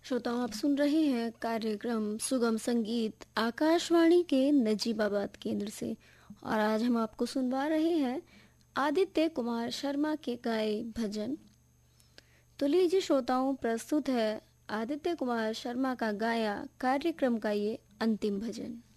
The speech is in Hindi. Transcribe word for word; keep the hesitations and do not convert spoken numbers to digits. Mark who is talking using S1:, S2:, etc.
S1: श्रोताओं, आप सुन रहे हैं कार्यक्रम सुगम संगीत आकाशवाणी के नजीबाबाद केंद्र से। और आज हम आपको सुनवा रहे हैं आदित्य कुमार शर्मा के गाए भजन। तो लीजिए श्रोताओं, प्रस्तुत है आदित्य कुमार शर्मा का गाया कार्यक्रम का ये अंतिम भजन।